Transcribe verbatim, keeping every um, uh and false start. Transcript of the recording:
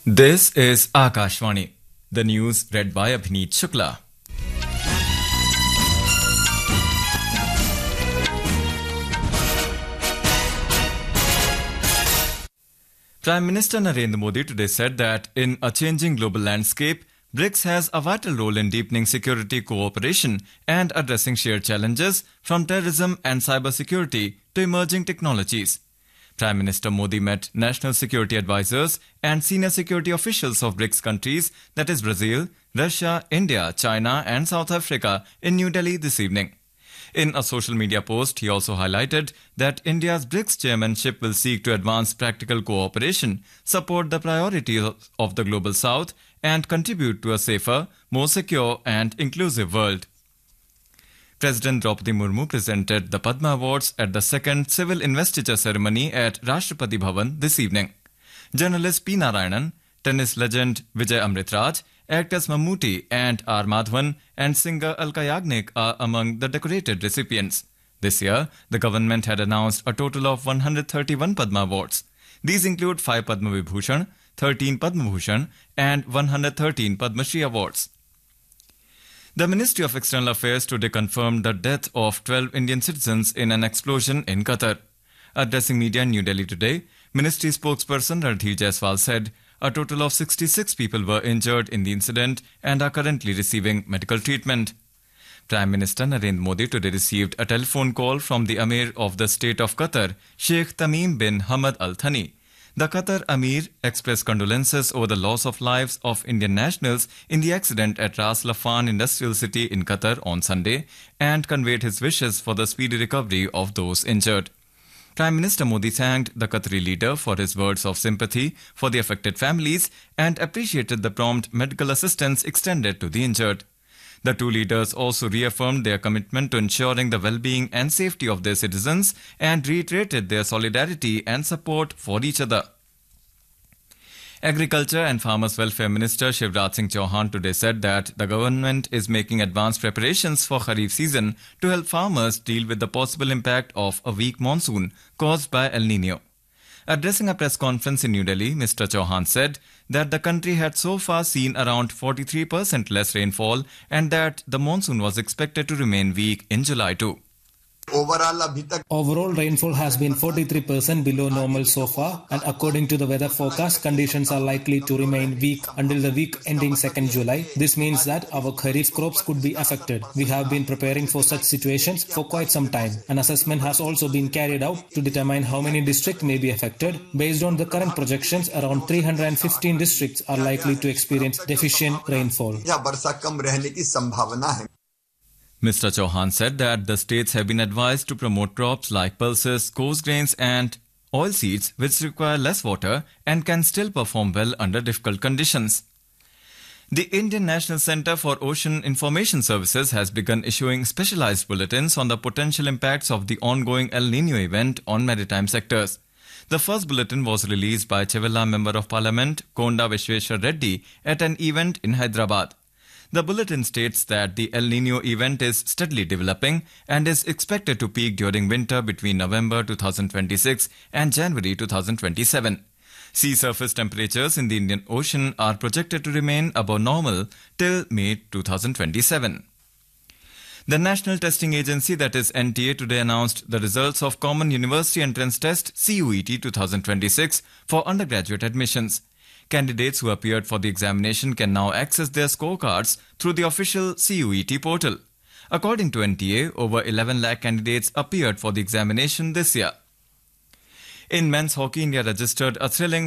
This is Akashvani. The news read by Abhineet Shukla. Prime Minister Narendra Modi today said that in a changing global landscape, BRICS has a vital role in deepening security cooperation and addressing shared challenges from terrorism and cybersecurity to emerging technologies. Prime Minister Modi met national security advisors and senior security officials of BRICS countries, that is Brazil, Russia, India, China and South Africa in New Delhi this evening. In a social media post, he also highlighted that India's BRICS chairmanship will seek to advance practical cooperation, support the priorities of the Global South and contribute to a safer, more secure and inclusive world. President Draupadi Murmu presented the Padma Awards at the second civil investiture ceremony at Rashtrapati Bhavan this evening. Journalist P. Narayanan, tennis legend Vijay Amritraj, actors Mammootty and R. Madhavan and singer Alka Yagnik are among the decorated recipients. This year, the government had announced a total of one hundred thirty-one Padma Awards. These include five Padma Vibhushan, thirteen Padma Bhushan and one hundred thirteen Padma Shri Awards. The Ministry of External Affairs today confirmed the death of twelve Indian citizens in an explosion in Qatar. Addressing media in New Delhi today, Ministry spokesperson Randhir Jaiswal said a total of sixty-six people were injured in the incident and are currently receiving medical treatment. Prime Minister Narendra Modi today received a telephone call from the Amir of the State of Qatar, Sheikh Tamim bin Hamad Al Thani. The Qatar Amir expressed condolences over the loss of lives of Indian nationals in the accident at Ras Laffan Industrial City in Qatar on Sunday and conveyed his wishes for the speedy recovery of those injured. Prime Minister Modi thanked the Qatari leader for his words of sympathy for the affected families and appreciated the prompt medical assistance extended to the injured. The two leaders also reaffirmed their commitment to ensuring the well-being and safety of their citizens and reiterated their solidarity and support for each other. Agriculture and Farmers Welfare Minister Shivraj Singh Chauhan today said that the government is making advanced preparations for Kharif season to help farmers deal with the possible impact of a weak monsoon caused by El Nino. Addressing a press conference in New Delhi, Mister Chauhan said that the country had so far seen around forty-three percent less rainfall and that the monsoon was expected to remain weak in July too. Overall rainfall has been forty-three percent below normal so far, and according to the weather forecast, conditions are likely to remain weak until the week ending second July. This means that our Kharif crops could be affected. We have been preparing for such situations for quite some time. An assessment has also been carried out to determine how many districts may be affected. Based on the current projections, around three hundred fifteen districts are likely to experience deficient rainfall. Mister Chauhan said that the states have been advised to promote crops like pulses, coarse grains and oilseeds which require less water and can still perform well under difficult conditions. The Indian National Centre for Ocean Information Services has begun issuing specialized bulletins on the potential impacts of the ongoing El Nino event on maritime sectors. The first bulletin was released by Chevella Member of Parliament Konda Vishweshwar Reddy at an event in Hyderabad. The bulletin states that the El Nino event is steadily developing and is expected to peak during winter between November two thousand twenty-six and January two thousand twenty-seven. Sea surface temperatures in the Indian Ocean are projected to remain above normal till May two thousand twenty-seven. The National Testing Agency, that is N T A, today announced the results of Common University Entrance Test C U E T twenty twenty-six for undergraduate admissions. Candidates who appeared for the examination can now access their scorecards through the official C U E T portal. According to N T A, over eleven lakh candidates appeared for the examination this year. In men's hockey, India registered a thrilling